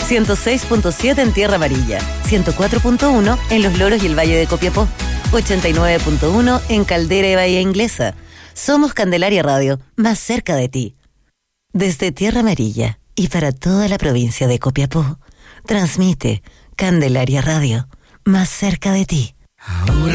106.7 en Tierra Amarilla, 104.1 en Los Loros y el Valle de Copiapó, 89.1 en Caldera y Bahía Inglesa. Somos Candelaria Radio, más cerca de ti. Desde Tierra Amarilla y para toda la provincia de Copiapó, transmite Candelaria Radio, más cerca de ti. Ahora